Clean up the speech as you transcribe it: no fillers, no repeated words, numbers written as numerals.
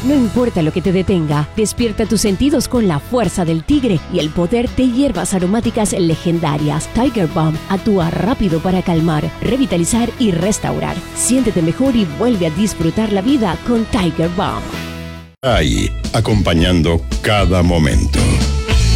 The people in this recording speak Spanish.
No importa lo que te detenga, despierta tus sentidos con la fuerza del tigre y el poder de hierbas aromáticas legendarias. Tiger Balm actúa rápido para calmar, revitalizar y restaurar. Siéntete mejor y vuelve a disfrutar la vida con Tiger Balm. Ahí, acompañando cada momento.